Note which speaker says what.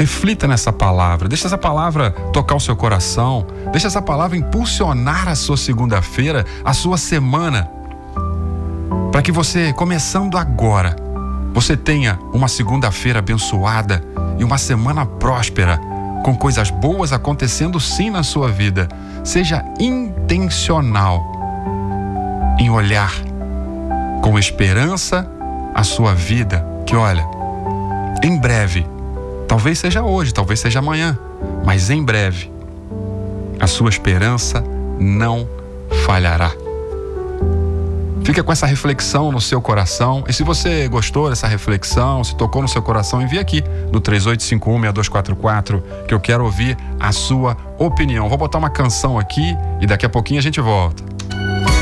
Speaker 1: Reflita nessa palavra, deixa essa palavra tocar o seu coração, deixa essa palavra impulsionar a sua segunda-feira, a sua semana, para que você, começando agora, você tenha uma segunda-feira abençoada e uma semana próspera, com coisas boas acontecendo sim na sua vida. Seja intencional em olhar com esperança a sua vida, que olha, em breve, talvez seja hoje, talvez seja amanhã, mas em breve, a sua esperança não falhará. Fica com essa reflexão no seu coração. E se você gostou dessa reflexão, se tocou no seu coração, envie aqui no 3851-6244, que eu quero ouvir a sua opinião. Vou botar uma canção aqui e daqui a pouquinho a gente volta.